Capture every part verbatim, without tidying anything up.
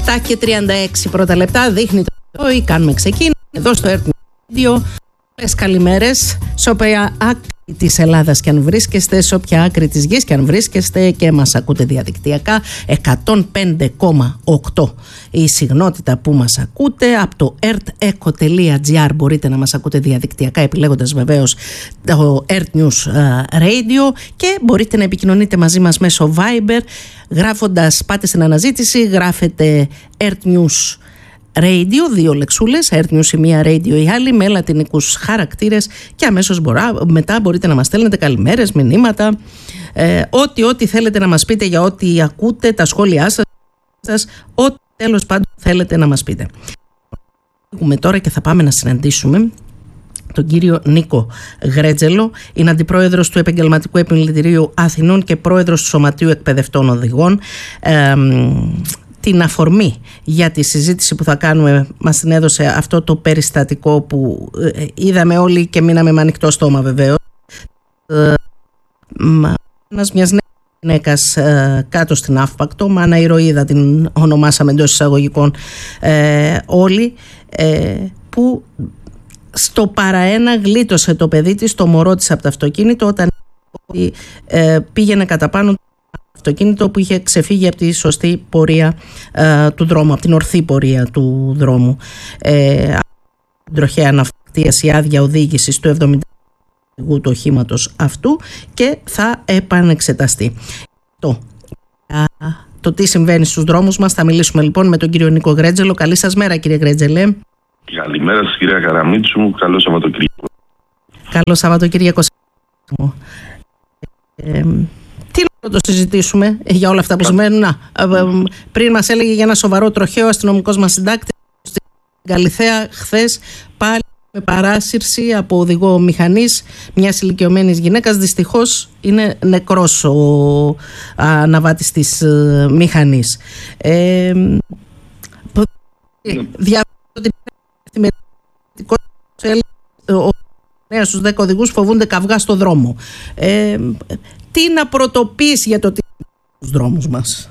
επτά και τριάντα έξι πρώτα λεπτά, δείχνει το ή κάνουμε ξεκίνημα εδώ στο Earth Radio. Πες καλημέρες σε όποια άκρη της Ελλάδας και αν βρίσκεστε, σε όποια άκρη της γης και αν βρίσκεστε και μας ακούτε διαδικτυακά. εκατόν πέντε κόμμα οκτώ η συγνότητα που μας ακούτε. Από το eartheco τελεία gr μπορείτε να μας ακούτε διαδικτυακά, επιλέγοντας βεβαίως το Earth News Radio, και μπορείτε να επικοινωνείτε μαζί μας μέσω Viber, γράφοντας, πάτε στην αναζήτηση, γράφετε Earth News Radio, δύο λεξούλες, Earth News η μία, Radio η άλλη, με λατινικούς χαρακτήρες, και αμέσως μπορά, μετά μπορείτε να μας στέλνετε καλημέρες, μηνύματα, ε, ό,τι ό,τι θέλετε να μας πείτε για ό,τι ακούτε, τα σχόλιά σας, ό,τι τέλος πάντων θέλετε να μας πείτε. Έχουμε τώρα και θα πάμε να συναντήσουμε τον κύριο Νίκο Γρέτζελο. Είναι αντιπρόεδρος του Επαγγελματικού Επιμελητηρίου Αθηνών και πρόεδρος του Σωματείου Εκπαιδευτών Οδηγών. Ε, Την αφορμή για τη συζήτηση που θα κάνουμε μας την έδωσε αυτό το περιστατικό που ε, είδαμε όλοι και μείναμε με ανοιχτό στόμα, βεβαίως. Ε, μάνας μιας νέας γυναίκας ε, κάτω στην Αύπακτο, μάνα ηρωίδα την ονομάσαμε εντός εισαγωγικών ε, όλοι, ε, που στο παραένα γλίτωσε το παιδί της, το μωρό της, από το αυτοκίνητο όταν ε, πήγαινε κατά πάνω αυτοκίνητο που είχε ξεφύγει από τη σωστή πορεία ε, του δρόμου, από την ορθή πορεία του δρόμου. Ε, τροχαία αναφτίαση, άδεια οδήγησης του εβδομήντα του οχήματος αυτού, και θα επανεξεταστεί. Το, το τι συμβαίνει στους δρόμους μας θα μιλήσουμε λοιπόν με τον κύριο Νίκο Γρέτζελο. Καλή σας μέρα, κύριε Γρέτζελε. Καλημέρα σας, κυρία Καραμίτσου. Καλό Σαββατοκύριακο. Καλό Σαββατοκύριακο. Ε, Τι να το συζητήσουμε για όλα αυτά που σημαίνουν. Να, πριν μας έλεγε για ένα σοβαρό τροχαίο αστυνομικός μας συντάκτη στην Καλιθέα χθες, πάλι με παράσυρση από οδηγό μηχανής μιας ηλικιωμένης γυναίκας. Δυστυχώς είναι νεκρός ο αναβάτης της μηχανής. Ε, Διαβάζω ότι ο νέος στους δέκα οδηγούς φοβούνται καυγά στο δρόμο. Ε, τι να πρωτοποιήσει για το τι στους δρόμους μας?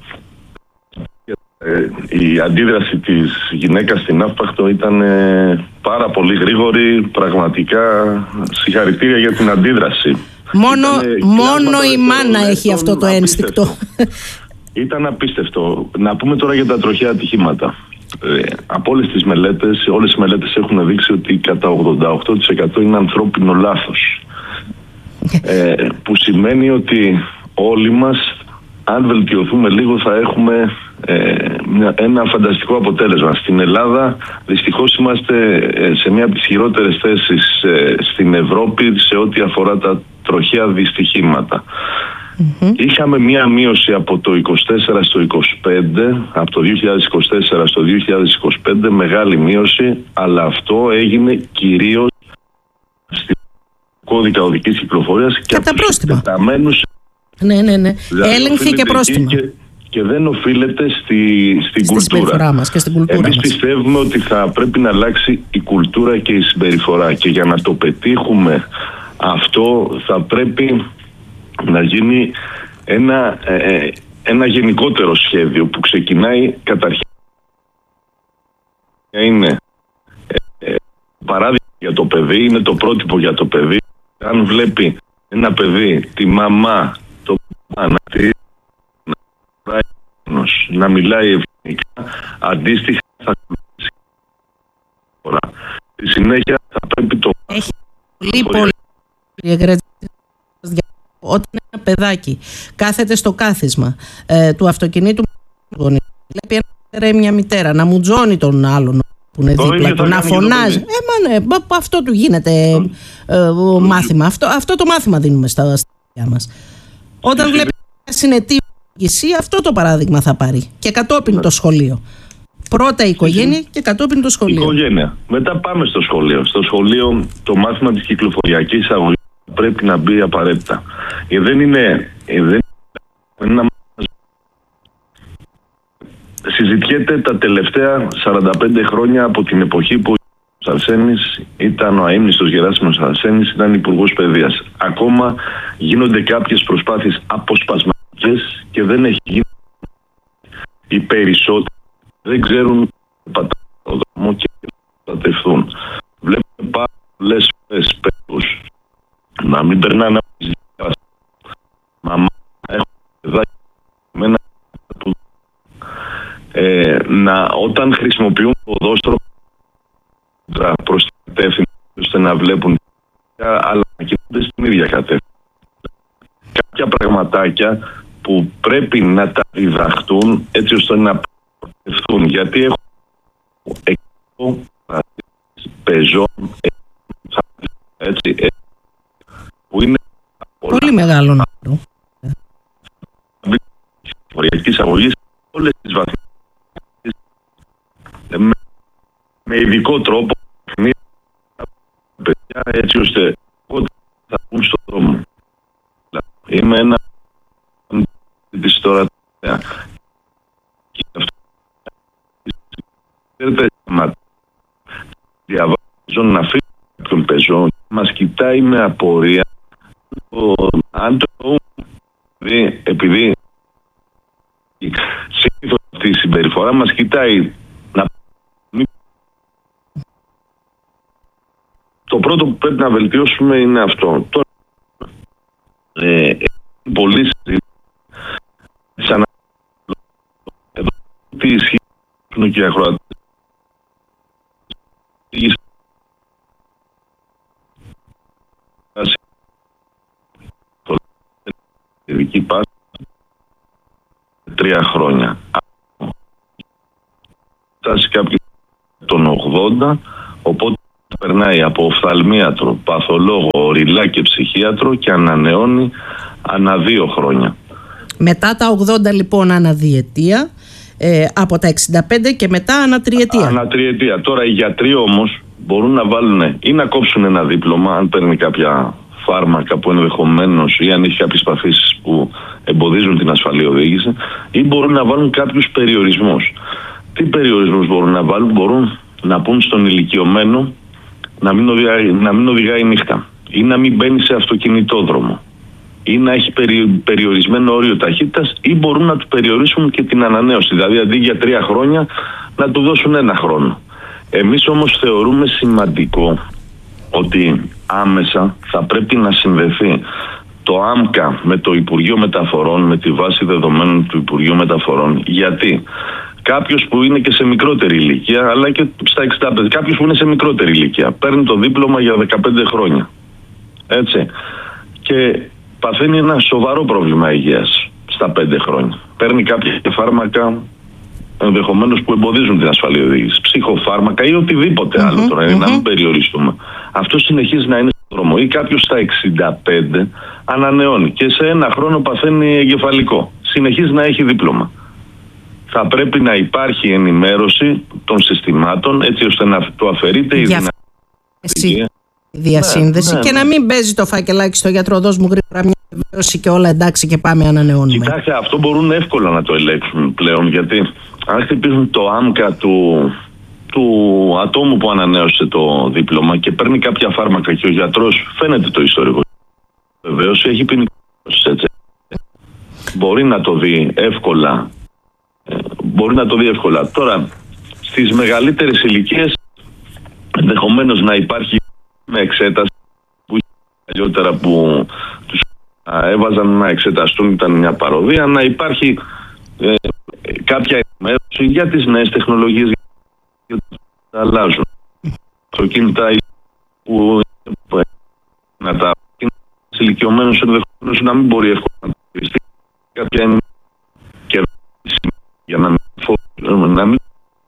Ε, η αντίδραση της γυναίκας στην Αύπακτο ήταν ε, πάρα πολύ γρήγορη. Πραγματικά συγχαρητήρια για την αντίδραση. Μόνο, μόνο η μάνα έχει αυτό το ένστικτο. Ήταν απίστευτο. Να πούμε τώρα για τα τροχαία ατυχήματα. Ε, από όλες τις μελέτες, όλες οι μελέτες έχουν δείξει ότι κατά ογδόντα οκτώ τοις εκατό είναι ανθρώπινο λάθος. Ε, που σημαίνει ότι όλοι μας, αν βελτιωθούμε λίγο, θα έχουμε ε, μια, ένα φανταστικό αποτέλεσμα. Στην Ελλάδα δυστυχώς είμαστε ε, σε μια από τις χειρότερες θέσεις ε, στην Ευρώπη σε ό,τι αφορά τα τροχαία δυστυχήματα. Mm-hmm. Είχαμε μία μείωση από το είκοσι τέσσερα στο είκοσι πέντε, από το δύο χιλιάδες είκοσι τέσσερα στο δύο χιλιάδες είκοσι πέντε, μεγάλη μείωση, αλλά αυτό έγινε κυρίως στην κώδικα οδικής κυκλοφορίας και από τους εκτεταμένους. Ναι, ναι, ναι. Έλεγχη και πρόστιμα. Και, και δεν οφείλεται στη, στην στη κουλτούρα. Μας και στην κουλτούρα. Εμείς μας. πιστεύουμε ότι θα πρέπει να αλλάξει η κουλτούρα και η συμπεριφορά, και για να το πετύχουμε αυτό θα πρέπει να γίνει ένα, ε, ένα γενικότερο σχέδιο που ξεκινάει καταρχήν. Είναι ε, παράδειγμα για το παιδί, είναι το πρότυπο για το παιδί. Αν βλέπει ένα παιδί, τη μαμά, το μάνα, να, να μιλάει ευγενικά, αντίστοιχα θα στη συνέχεια θα πρέπει το... Έχει πολύ πολύ, κύριε Γρέτζελο, όταν ένα παιδάκι κάθεται στο κάθισμα ε, του αυτοκινήτου, βλέπει ένα, μια μητέρα να μουτζώνει τον άλλον που είναι δίπλα του, να φωνάζει. Ε, μα ναι, αυτό του γίνεται ε, ε, μάθημα. Αυτό, αυτό το μάθημα δίνουμε στα παιδιά μας. Όταν βλέπει μια συνετή οδήγηση, αυτό το παράδειγμα θα πάρει. Και κατόπιν το σχολείο. Πρώτα η οικογένεια και κατόπιν το σχολείο. Οικογένεια. Μετά πάμε στο σχολείο. Στο σχολείο το μάθημα της κυκλοφοριακής αγωγής πρέπει να μπει απαραίτητα. Και δεν είναι, δεν είναι ένα... Συζητιέται τα τελευταία σαράντα πέντε χρόνια από την εποχή που ο Αρσένης ήταν ο αείμνηστος Γεράσιμος Αρσένης, ήταν υπουργός παιδείας. Ακόμα γίνονται κάποιες προσπάθειες αποσπασματικές και δεν έχει γίνει οι περισσότεροι δεν ξέρουν πατάνε το δρόμο και προστατευτούν. Βλέπουμε πάρα πολλές φορές παιδούς να μην περνάνε από τις δικές. Μαμά, έχω παιδάκια με ένα που ε, να, όταν χρησιμοποιούν ποδόστρο προς την κατεύθυνση ώστε να βλέπουν, αλλά να κινούνται στην ίδια κατεύθυνση. Κάποια πραγματάκια που πρέπει να τα διδαχτούν έτσι ώστε να προστατευτούν. Γιατί έχω εκατό πεζών έτσι, που είναι πολύ μεγάλο νούμερο. Φοριακής αγωγής όλες τις βαθμίδες με, με ειδικό τρόπο παιδιά, έτσι ώστε θα βγουν στον δρόμο. Είμαι ένα της τώρα και αυτό διαβάζω να φύγει κάποιον πεζό, μας κοιτάει με απορία αν το δηλαδή, επειδή συνήθως αυτή η συμπεριφορά μας κοιτάει να... Το πρώτο που πρέπει να βελτιώσουμε είναι αυτό. Τώρα, ε, πολύ σαν εδώ τι ισχύει και ακροατές ειδική πάση τρία χρόνια. Φτάσει κάποιο τον ογδόντα, οπότε περνάει από οφθαλμίατρο, παθολόγο, οριλά και ψυχίατρο και ανανεώνει ανά δύο χρόνια. Μετά τα ογδόντα λοιπόν αναδιετία, ε, από τα εξήντα πέντε και μετά ανατριετία. Ανατριετία. Τώρα οι γιατροί όμως μπορούν να βάλουν ή να κόψουν ένα δίπλωμα αν παίρνει κάποια φάρμακα που ενδεχομένως ή αν έχει κάποιες παθήσεις που εμποδίζουν την ασφαλή οδήγηση, ή μπορούν να βάλουν κάποιους περιορισμούς. Τι περιορισμούς μπορούν να βάλουν? Μπορούν να πούν στον ηλικιωμένο να μην οδηγάει, να μην οδηγάει νύχτα ή να μην μπαίνει σε αυτοκινητόδρομο ή να έχει περι, περιορισμένο όριο ταχύτητας, ή μπορούν να του περιορίσουν και την ανανέωση. Δηλαδή αντί για τρία χρόνια να του δώσουν ένα χρόνο. Εμείς όμως θεωρούμε σημαντικό ότι άμεσα θα πρέπει να συνδεθεί το ΆΜΚΑ με το Υπουργείο Μεταφορών, με τη βάση δεδομένων του Υπουργείου Μεταφορών. Γιατί κάποιος που είναι και σε μικρότερη ηλικία, αλλά και στα εξήντα πέντε, κάποιος που είναι σε μικρότερη ηλικία, παίρνει το δίπλωμα για δεκαπέντε χρόνια. Έτσι. Και παθαίνει ένα σοβαρό πρόβλημα υγείας στα πέντε χρόνια. Παίρνει κάποια φάρμακα ενδεχομένως που εμποδίζουν την ασφαλή οδήγηση, ψυχοφάρμακα ή οτιδήποτε mm-hmm, άλλο τώρα, mm-hmm. να μην περιοριστούμε. Αυτό συνεχίζει να είναι στον δρόμο. Ή κάποιος στα εξήντα πέντε ανανεώνει και σε ένα χρόνο παθαίνει εγκεφαλικό. Συνεχίζει να έχει δίπλωμα. Θα πρέπει να υπάρχει ενημέρωση των συστημάτων έτσι ώστε να το αφαιρείται η δυνατή διασύνδεση, ναι, ναι, και να μην παίζει το φακελάκι στο γιατρό, δώσ' μου γρήγορα μια βεβαίωση και όλα εντάξει και πάμε ανανεώνουμε. Κοιτάξτε, αυτό μπορούν εύκολα να το ελέγξουν πλέον, γιατί αν χτυπήσουν το ΆΜΚΑ του, του ατόμου που ανανέωσε το δίπλωμα και παίρνει κάποια φάρμακα και ο γιατρός φαίνεται το ιστορικό, βεβαίως έχει ποινικό, έτσι. Μπορεί να το δει εύκολα. Μπορεί να το δει εύκολα. Τώρα, στις μεγαλύτερες ηλικίες ενδεχομένως να υπάρχει με εξέταση που παλιότερα που τους έβαζαν να εξεταστούν, ήταν μια παροδία, να υπάρχει ε, κάποια ενημέρωση για τις νέες τεχνολογίες που αλλάζουν. Αυτοκίνητα που να τα ηλικιωμένους ενδεχομένως να μην μπορεί εύκολα να το πιστεί κάποια ενημέρωση για να μην, να μην...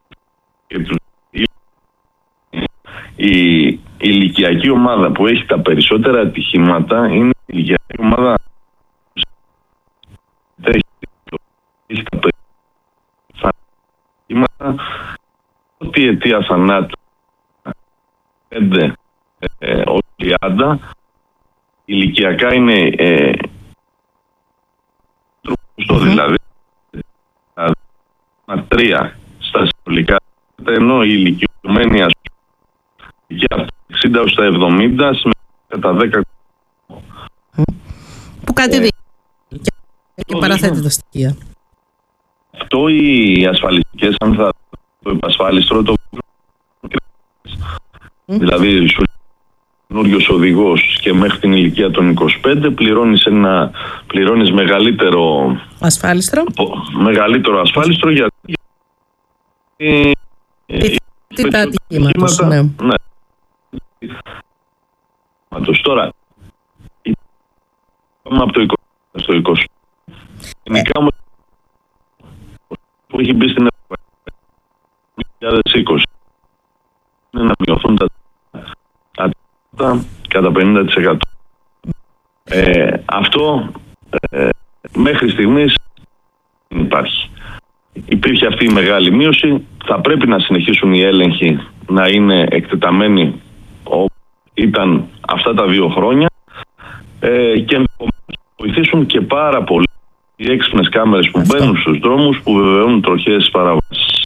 η, η ηλικιακή ομάδα που έχει τα περισσότερα ατυχήματα είναι η ηλικιακή ομάδα που έχει τα περισσότερα ατυχήματα. Ό,τι αιτία θανάτου πέντε ως τριάντα ηλικιακά είναι ε, τροπωστό, δηλαδή τρία στα συνολικά, ενώ η ηλικιωμένη ας πούμε από εξήντα έως τα εβδομήντα κατά δέκα. Που κάτι δει και, και παραθέτει τα στοιχεία. Αυτό οι ασφαλιστικές, αν θα ασφάλιστρο, το Mm. δηλαδή σου καινούριος οδηγός και μέχρι την ηλικία των είκοσι πέντε πληρώνεις, ένα, πληρώνεις μεγαλύτερο ασφάλιστρο, μεγαλύτερο ασφάλιστρο για τι τα ατυχήματος, ναι. Ναι. Τώρα, πάμε από το είκοσι στο είκοσι. Γενικά όμως που έχει μπει στην δύο χιλιάδες είκοσι είναι να μειωθούν τα ατυχήματα κατά πενήντα τοις εκατό. Ε, αυτό ε, μέχρι στιγμής δεν υπάρχει. Υπήρχε αυτή η μεγάλη μείωση. Θα πρέπει να συνεχίσουν οι έλεγχοι να είναι εκτεταμένοι όπως ήταν αυτά τα δύο χρόνια ε, και να βοηθήσουν και πάρα πολύ οι έξυπνες κάμερες που αυτό μπαίνουν στους δρόμους που βεβαιώνουν τροχές παραβάσεις.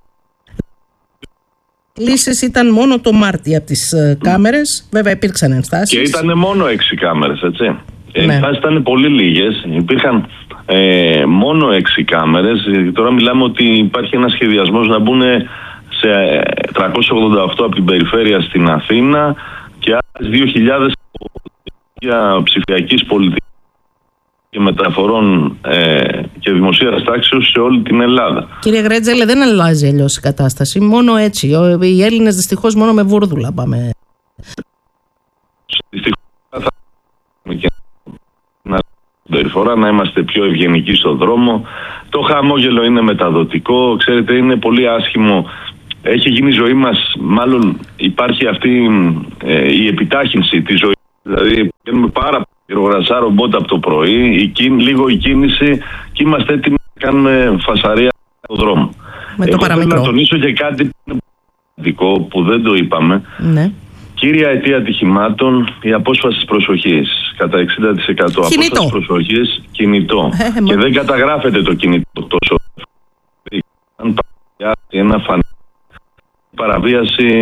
Λύσεις ήταν μόνο το Μάρτι από τις mm. κάμερες, βέβαια υπήρξαν ενστάσεις. Και ήταν μόνο έξι κάμερες, έτσι. Ναι. Οι ενστάσεις ήταν πολύ λίγες, υπήρχαν ε, μόνο έξι κάμερες. Τώρα μιλάμε ότι υπάρχει ένας σχεδιασμός να μπουν σε τριακόσια ογδόντα οκτώ από την περιφέρεια στην Αθήνα και άλλες δύο χιλιάδες για ψηφιακής πολιτικής και μεταφορών ε, και δημοσίας τάξεως σε όλη την Ελλάδα. Κύριε Γρέτζελε, δεν αλλάζει αλλιώς η κατάσταση. Μόνο έτσι. Οι Έλληνες δυστυχώς μόνο με βούρδουλα πάμε. Δυστυχώς θα και να περιφορά, να είμαστε πιο ευγενικοί στον δρόμο. Το χαμόγελο είναι μεταδοτικό. Ξέρετε, είναι πολύ άσχημο. Έχει γίνει η ζωή μας, μάλλον υπάρχει αυτή ε, η επιτάχυνση της ζωής. Δηλαδή, παίρνουμε πάρα πολύ σαν ρομπότ από το πρωί, η κίνη, λίγο η κίνηση και είμαστε έτοιμοι να κάνουμε φασαρία στον δρόμο. Με το παραμικρό. Θέλω να τονίσω και κάτι που, που δεν το είπαμε. Ναι. Κύρια αιτία ατυχημάτων, η απόσπαση προσοχής. Κατά εξήντα τοις εκατό απόσπαση προσοχής, κινητό. Ε, και δεν καταγράφεται το κινητό τόσο. Αν παραβιάσει ένα φανή παραβίαση,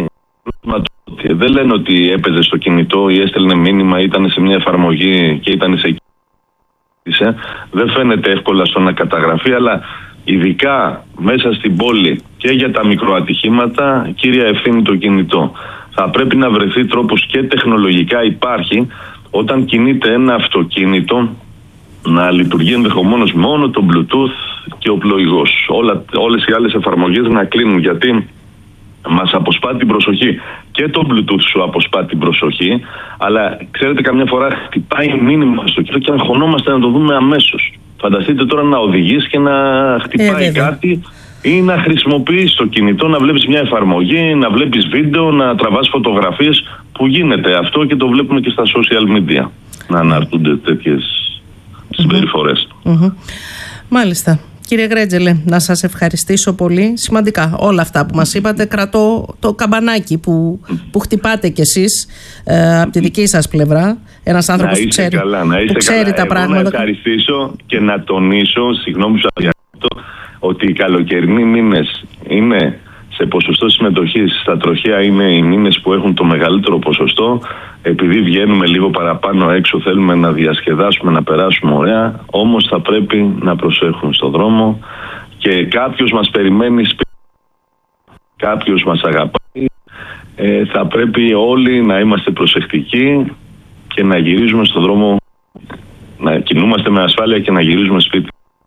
δεν λένε ότι έπαιζε στο κινητό ή έστελνε μήνυμα, ήταν σε μια εφαρμογή και ήταν σε εκεί. Δεν φαίνεται εύκολα στο να καταγραφεί, αλλά ειδικά μέσα στην πόλη και για τα μικροατυχήματα, κύρια ευθύνη το κινητό. Θα πρέπει να βρεθεί τρόπος και τεχνολογικά υπάρχει όταν κινείται ένα αυτοκίνητο να λειτουργεί ενδεχομένως μόνο το Bluetooth και ο πλοηγός. Όλα, όλες οι άλλες εφαρμογές να κλείνουν, γιατί μας αποσπά την προσοχή. Και το Bluetooth σου αποσπά την προσοχή, αλλά ξέρετε, καμιά φορά χτυπάει μήνυμα στο κινητό και αγχωνόμαστε να το δούμε αμέσως. Φανταστείτε τώρα να οδηγείς και να χτυπάει ε, κάτι ή να χρησιμοποιείς το κινητό, να βλέπεις μια εφαρμογή, να βλέπεις βίντεο, να τραβάς φωτογραφίες, που γίνεται αυτό και το βλέπουμε και στα social media να αναρτούνται τέτοιες συμπεριφορές. Mm-hmm. Μάλιστα. Κύριε Γρέτζελε, να σας ευχαριστήσω πολύ. Σημαντικά όλα αυτά που μας είπατε. Κρατώ το καμπανάκι που, που χτυπάτε κι εσείς ε, από τη δική σας πλευρά. Ένας άνθρωπος που ξέρει, καλά, να είστε που ξέρει καλά. τα Εγώ πράγματα. Να ευχαριστήσω και να τονίσω, συγγνώμη που σας διακόπτω, ότι οι καλοκαιρινοί μήνες είναι σε ποσοστό συμμετοχής στα τροχαία, είναι οι μήνες που έχουν το μεγαλύτερο ποσοστό. Επειδή βγαίνουμε λίγο παραπάνω έξω, θέλουμε να διασκεδάσουμε, να περάσουμε ωραία, όμως θα πρέπει να προσέχουμε στον δρόμο και κάποιος μας περιμένει σπίτι, κάποιος μας αγαπάει. Ε, θα πρέπει όλοι να είμαστε προσεκτικοί και να γυρίζουμε στον δρόμο, να κινούμαστε με ασφάλεια και να γυρίζουμε σπίτι.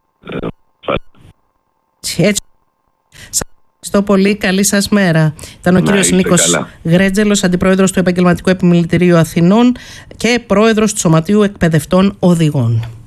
Έτσι. Ευχαριστώ πολύ. Καλή σας μέρα. Ήταν ο να, κύριος Νίκος καλά. Γρέτζελος, αντιπρόεδρος του Επαγγελματικού Επιμελητηρίου Αθηνών και πρόεδρος του Σωματείου Εκπαιδευτών Οδηγών.